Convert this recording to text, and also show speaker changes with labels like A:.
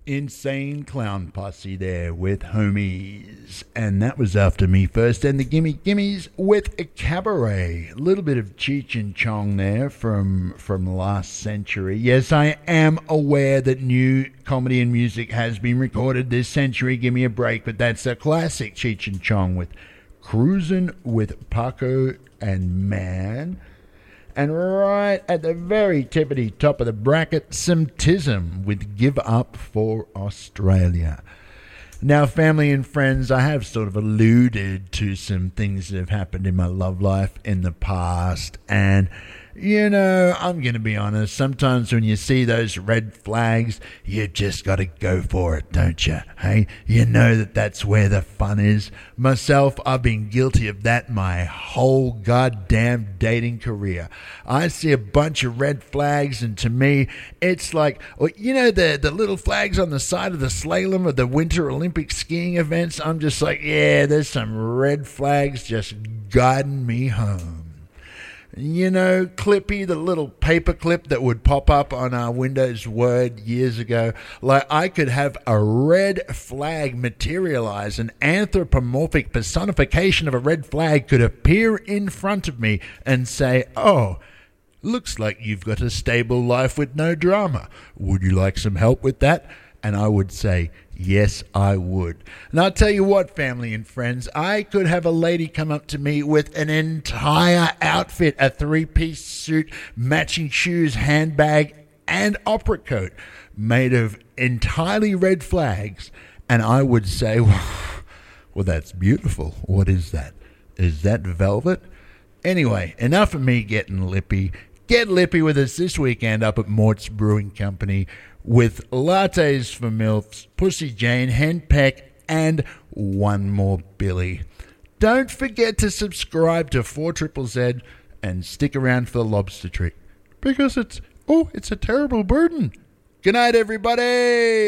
A: Insane Clown Posse there with Homies. And that was after me first. And the Gimme Gimmes with a Cabaret. A little bit of Cheech and Chong there from last century. Yes, I am aware that new comedy and music has been recorded this century. Give me a break. But that's a classic Cheech and Chong with Cruisin' with Paco and Man. And right at the very tippity top of the bracket, some Tism with Give Up for Australia. Now, family and friends, I have sort of alluded to some things that have happened in my love life in the past. And, you know, I'm going to be honest, sometimes when you see those red flags, you just got to go for it, don't you? Hey, you know that that's where the fun is. Myself, I've been guilty of that my whole goddamn dating career. I see a bunch of red flags, and to me, it's like, well, you know, the little flags on the side of the slalom of the Winter Olympic skiing events? I'm just like, yeah, there's some red flags just guiding me home. You know, Clippy, the little paper clip that would pop up on our Windows Word years ago. Like, I could have a red flag materialize. An anthropomorphic personification of a red flag could appear in front of me and say, oh, looks like you've got a stable life with no drama. Would you like some help with that? And I would say, yes, I would. And I'll tell you what, family and friends, I could have a lady come up to me with an entire outfit, a three-piece suit, matching shoes, handbag, and opera coat made of entirely red flags. And I would say, well, that's beautiful. What is that? Is that velvet? Anyway, enough of me getting lippy. Get lippy with us this weekend up at Mort's Brewing Company with Lattes for MILFs, Pussy Jane, Henpeck, and one more Billy. Don't forget to subscribe to 4ZZZ and stick around for the lobster trick, because it's a terrible burden. Good night, everybody!